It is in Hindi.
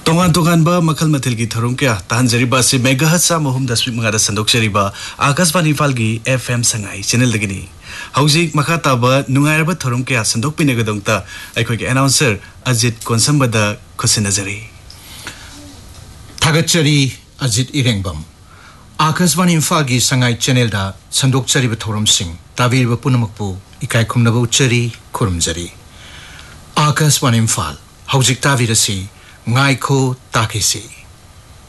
तोंगान तोंगानबा मखल मथिलगी थरुम क्या तांजरीबा से मेगाहत्सा मोहम 10.5 संदोक्चरीबा आकाशवाणी फालगी FM संगाई चैनल दगिनी हौजिक मखा ताबा नुंगायरबा थरुम क्या संदोकपिनेगदोंता अखोइगे अनाउंसर अजित कोनसंबदा खुसिनजरी थागतचरी अजित इरेंगबम आकाशवाणी फालगी संगाई चैनल दा संदोक्चरीबा थरुम सिंह ताबीरबा पुनमकपु इकाई खुमनबा उच्चरी खुरुमजरी आकाशवाणी फाल हौजिक ताबीरसी Ngaiko Takisi